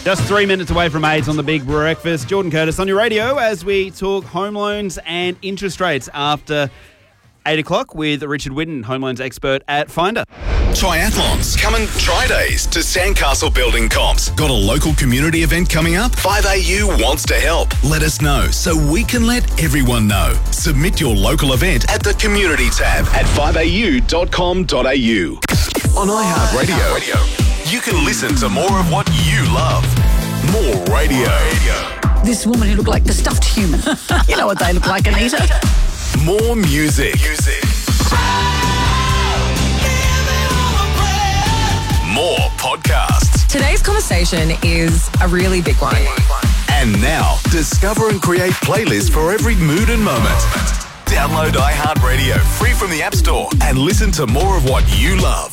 Just 3 minutes away from 8 on the Big Breakfast. Jordan Curtis on your radio as we talk home loans and interest rates after 8 o'clock with Richard Whitten, home loans expert at Finder. Triathlons, come and try days to Sandcastle Building Comps. Got a local community event coming up? 5AU wants to help. Let us know so we can let everyone know. Submit your local event at the community tab at 5au.com.au. On iHeartRadio, you can listen to more of what you love. More radio. This woman who looked like the stuffed human. You know what they look like, Anita. More music. More podcasts. Today's conversation is a really big one. And now, discover and create playlists for every mood and moment. Download iHeartRadio free from the App Store and listen to more of what you love.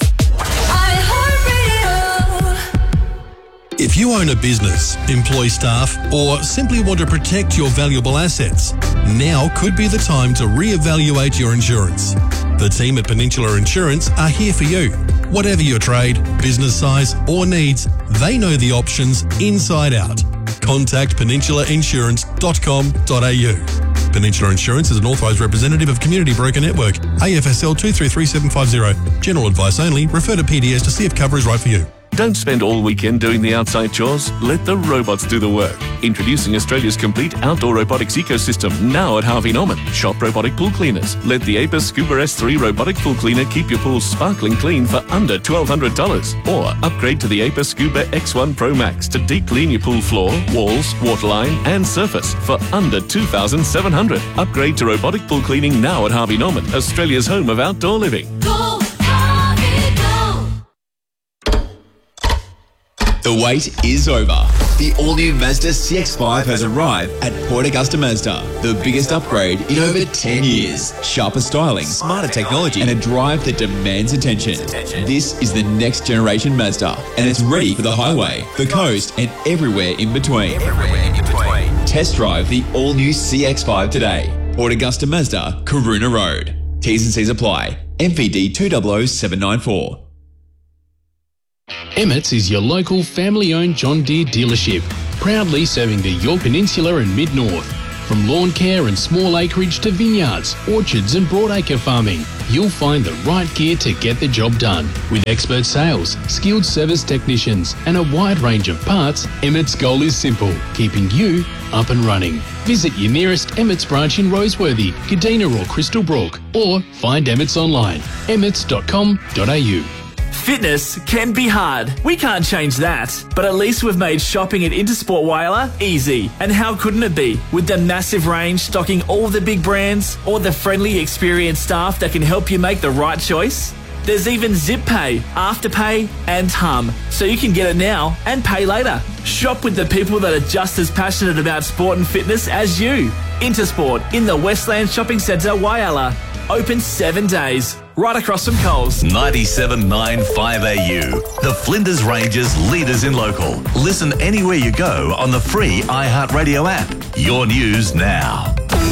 If you own a business, employ staff, or simply want to protect your valuable assets, now could be the time to reevaluate your insurance. The team at Peninsula Insurance are here for you. Whatever your trade, business size, or needs, they know the options inside out. Contact peninsulainsurance.com.au. Peninsula Insurance is an authorised representative of Community Broker Network, AFSL 233750. General advice only. Refer to PDS to see if cover is right for you. Don't spend all weekend doing the outside chores. Let the robots do the work. Introducing Australia's complete outdoor robotics ecosystem now at Harvey Norman. Shop robotic pool cleaners. Let the Apis Scuba S3 robotic pool cleaner keep your pool sparkling clean for under $1,200. Or upgrade to the Apis Scuba X1 Pro Max to deep clean your pool floor, walls, waterline and surface for under $2,700. Upgrade to robotic pool cleaning now at Harvey Norman, Australia's home of outdoor living. The wait is over. The all-new Mazda CX-5 has arrived at Port Augusta Mazda. The biggest upgrade in over 10 years. Sharper styling, smarter technology, and a drive that demands attention. This is the next generation Mazda, and it's ready for the highway, the coast, and everywhere in between. Test drive the all-new CX-5 today. Port Augusta Mazda, Karuna Road. T's and C's apply. MVD 200794. Emmett's is your local family-owned John Deere dealership, proudly serving the Yorke Peninsula and Mid-North. From lawn care and small acreage to vineyards, orchards and broadacre farming, you'll find the right gear to get the job done. With expert sales, skilled service technicians and a wide range of parts, Emmett's goal is simple, keeping you up and running. Visit your nearest Emmett's branch in Roseworthy, Kadina or Crystal Brook, or find Emmett's online, emmets.com.au. Fitness can be hard. We can't change that. But at least we've made shopping at Intersport Whyalla easy. And how couldn't it be? With the massive range stocking all the big brands, or the friendly, experienced staff that can help you make the right choice. There's even Zip Pay, Afterpay and Hum, so you can get it now and pay later. Shop with the people that are just as passionate about sport and fitness as you. Intersport in the Westland Shopping Centre, Whyalla. Open 7 days. Right across from Coles. 97.9 5AU. The Flinders Ranges leaders in local. Listen anywhere you go on the free iHeartRadio app. Your news now.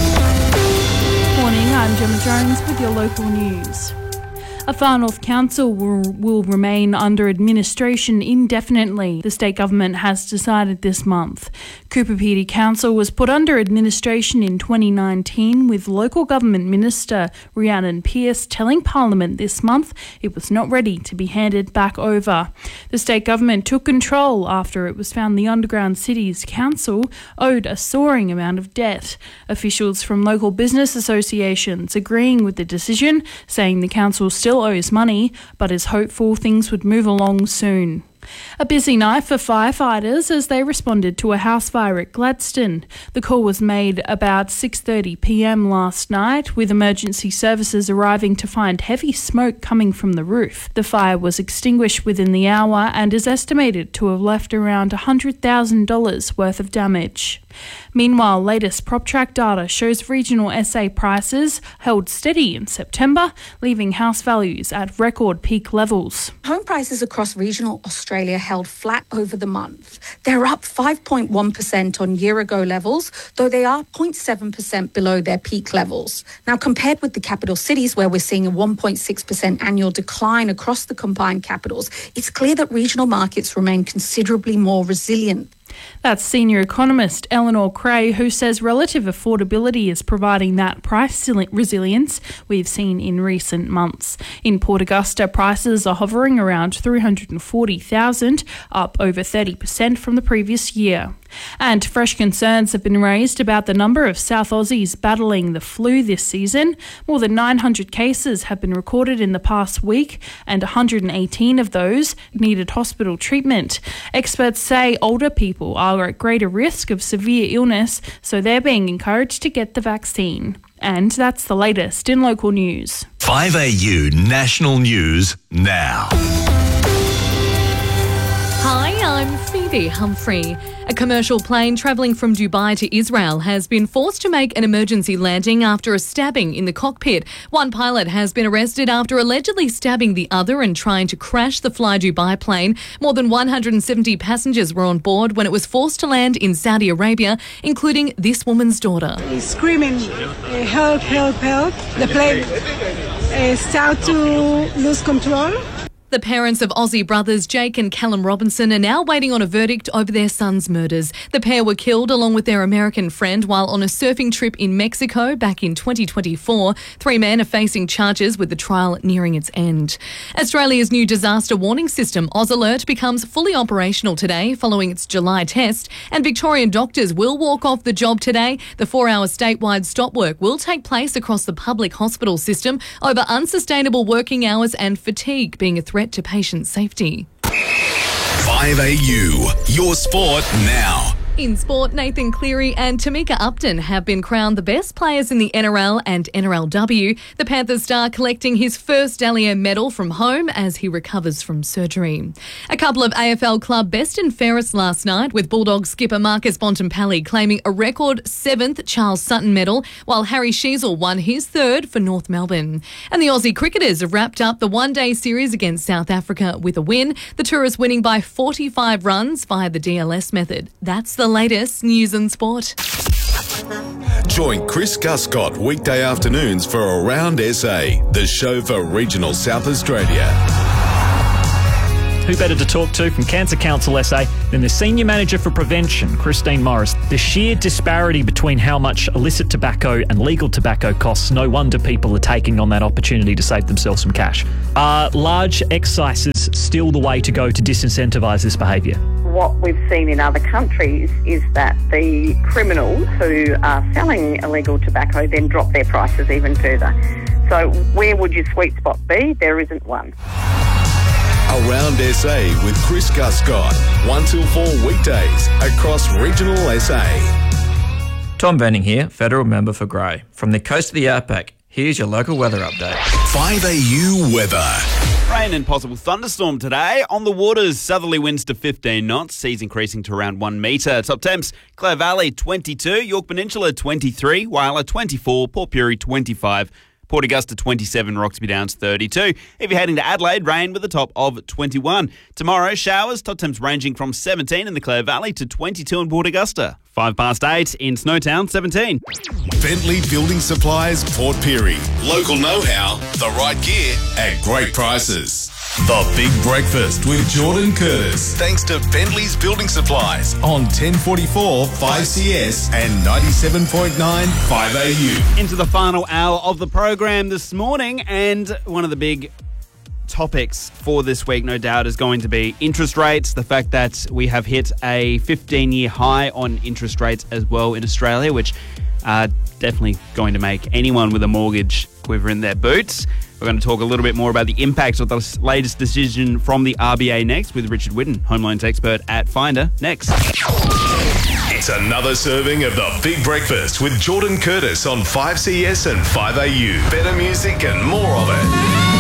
Morning, I'm Gemma Jones with your local news. A Far North council will remain under administration indefinitely, the state government has decided this month. Cooper Pedy Council was put under administration in 2019 with local government minister Rhiannon Pearce telling Parliament this month it was not ready to be handed back over. The state government took control after it was found the underground city's council owed a soaring amount of debt. Officials from local business associations agreeing with the decision, saying the council still owes money, but is hopeful things would move along soon. A busy night for firefighters as they responded to a house fire at Gladstone. The call was made about 6:30 p.m. last night, with emergency services arriving to find heavy smoke coming from the roof. The fire was extinguished within the hour and is estimated to have left around $100,000 worth of damage. Meanwhile, latest PropTrack data shows regional SA prices held steady in September, leaving house values at record peak levels. Home prices across regional Australia held flat over the month. They're up 5.1% on year-ago levels, though they are 0.7% below their peak levels. Now, compared with the capital cities, where we're seeing a 1.6% annual decline across the combined capitals, it's clear that regional markets remain considerably more resilient. That's senior economist Eleanor Creagh, who says relative affordability is providing that price resilience we've seen in recent months. In Port Augusta, prices are hovering around $340,000, up over 30% from the previous year. And fresh concerns have been raised about the number of South Aussies battling the flu this season. More than 900 cases have been recorded in the past week, and 118 of those needed hospital treatment. Experts say older people are at greater risk of severe illness, so they're being encouraged to get the vaccine. And that's the latest in local news. 5AU National News now. Hi, I'm Phoebe Humphrey. A commercial plane travelling from Dubai to Israel has been forced to make an emergency landing after a stabbing in the cockpit. One pilot has been arrested after allegedly stabbing the other and trying to crash the Fly Dubai plane. More than 170 passengers were on board when it was forced to land in Saudi Arabia, including this woman's daughter. He's screaming, help, help, help. The plane started to lose control. The parents of Aussie brothers Jake and Callum Robinson are now waiting on a verdict over their son's murders. The pair were killed along with their American friend while on a surfing trip in Mexico back in 2024. 3 men are facing charges with the trial nearing its end. Australia's new disaster warning system, AusAlert, becomes fully operational today following its July test, and Victorian doctors will walk off the job today. The 4-hour statewide stop work will take place across the public hospital system over unsustainable working hours and fatigue being a threat to patient safety. 5AU, your sport now. In sport, Nathan Cleary and Tamika Upton have been crowned the best players in the NRL and NRLW. The Panthers star collecting his first Dally M medal from home as he recovers from surgery. A couple of AFL club best and fairest last night, with Bulldogs skipper Marcus Bontempelli claiming a record 7th Charles Sutton medal, while Harry Sheezel won his 3rd for North Melbourne. And the Aussie cricketers have wrapped up the one-day series against South Africa with a win. The Tourists winning by 45 runs via the DLS method. That's the latest news and sport. Join Chris Guscott weekday afternoons for Around SA, the show for regional South Australia. Who better to talk to from Cancer Council SA than the Senior Manager for Prevention, Christine Morris? The sheer disparity between how much illicit tobacco and legal tobacco costs, no wonder people are taking on that opportunity to save themselves some cash. Are large excises still the way to go to disincentivise this behaviour? What we've seen in other countries is that the criminals who are selling illegal tobacco then drop their prices even further. So where would your sweet spot be? There isn't one. Around SA with Chris Guscott, 1 till 4 weekdays across regional SA. Tom Benning here, Federal Member for Grey. From the coast of the Outback, here's your local weather update. 5AU weather. Rain and possible thunderstorm today. On the waters, southerly winds to 15 knots, seas increasing to around 1 metre. Top temps, Clare Valley 22, York Peninsula 23, Whyalla 24, Port Pirie 25, Port Augusta 27, Roxby Downs 32. If you're heading to Adelaide, rain with a top of 21. Tomorrow, showers, top temps ranging from 17 in the Clare Valley to 22 in Port Augusta. 8:05 in Snowtown, 17. Bentley Building Supplies, Port Pirie. Local know-how, the right gear at great prices. The Big Breakfast with Jordan Curtis. Thanks to Bentley's Building Supplies on 1044 5CS and 97.9 5AU. Into the final hour of the program this morning, and one of the big topics for this week, no doubt, is going to be interest rates. The fact that we have hit a 15-year high on interest rates as well in Australia, which are definitely going to make anyone with a mortgage quiver in their boots. We're going to talk a little bit more about the impacts of the latest decision from the RBA next with Richard Whitten, home loans expert at Finder, next. It's another serving of the Big Breakfast with Jordan Curtis on 5CS and 5AU. Better music and more of it.